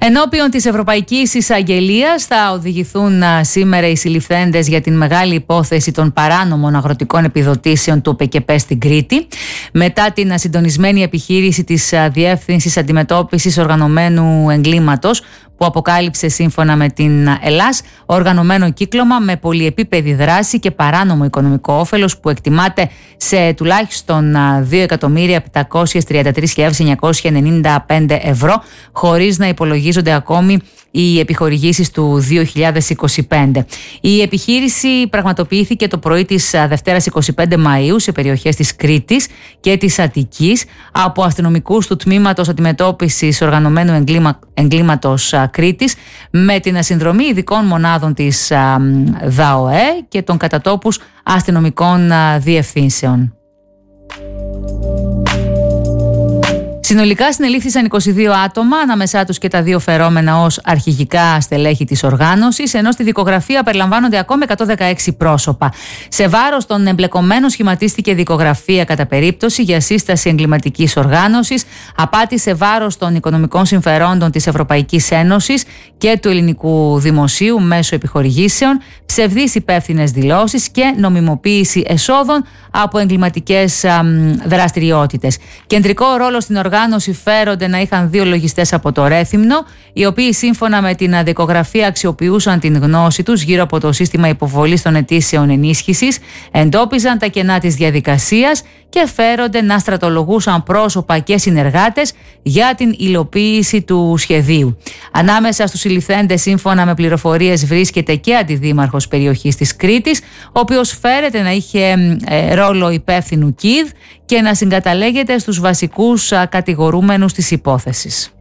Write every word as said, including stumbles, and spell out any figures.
Ενώπιον της Ευρωπαϊκής Εισαγγελίας θα οδηγηθούν σήμερα οι συλληφθέντες για την μεγάλη υπόθεση των παράνομων αγροτικών επιδοτήσεων του ΠΚΠ στην Κρήτη. Μετά την ασυντονισμένη επιχείρηση της Διεύθυνσης Αντιμετώπισης Οργανωμένου Εγκλήματος, που αποκάλυψε σύμφωνα με την ΕΛΑΣ οργανωμένο κύκλωμα με πολυεπίπεδη δράση και παράνομο οικονομικό όφελος που εκτιμάται σε τουλάχιστον δύο εκατομμύρια επτακόσιες τριάντα τρεις χιλιάδες εννιακόσια ενενήντα πέντε ευρώ, χωρίς να υπολογίζονται ακόμη οι επιχορηγήσεις του δύο χιλιάδες είκοσι πέντε. Η επιχείρηση πραγματοποιήθηκε το πρωί της Δευτέρας εικοστή πέμπτη Μαΐου σε περιοχές της Κρήτης και της Αττικής από αστυνομικούς του Τμήματος Αντιμετώπισης Οργανωμένου Εγκλήμα, Εγκλήματος Κρήτης, με την συνδρομή ειδικών μονάδων της ΔΑΟΕ και των κατατόπους αστυνομικών διευθύνσεων. Συνολικά συνελήφθησαν είκοσι δύο άτομα, ανάμεσά τους και τα δύο φερόμενα ως αρχηγικά στελέχη της οργάνωσης, ενώ στη δικογραφία περιλαμβάνονται ακόμα εκατόν δεκαέξι πρόσωπα. Σε βάρος των εμπλεκομένων σχηματίστηκε δικογραφία κατά περίπτωση για σύσταση εγκληματικής οργάνωσης, απάτη σε βάρος των οικονομικών συμφερόντων της Ευρωπαϊκής Ένωσης και του ελληνικού δημοσίου μέσω επιχορηγήσεων, ψευδείς υπεύθυνες δηλώσεις και νομιμοποίηση εσόδων από εγκληματικές δραστηριότητες. Κεντρικό ρόλο στην οργάνωση φέρονται να είχαν δύο λογιστές από το Ρέθυμνο, οι οποίοι σύμφωνα με την δικογραφία αξιοποιούσαν την γνώση τους γύρω από το σύστημα υποβολής των αιτήσεων ενίσχυσης, εντόπιζαν τα κενά της διαδικασίας και φέρονται να στρατολογούσαν πρόσωπα και συνεργάτες για την υλοποίηση του σχεδίου. Ανάμεσα στους συλληφθέντες, σύμφωνα με πληροφορίες, βρίσκεται και αντιδήμαρχος περιοχής της Κρήτης, ο οποίος φέρεται να είχε ε, ρόλο υπεύθυνου ΚΙΔ και να συγκαταλέγεται στους βασικούς α, κατηγορούμενους της υπόθεσης.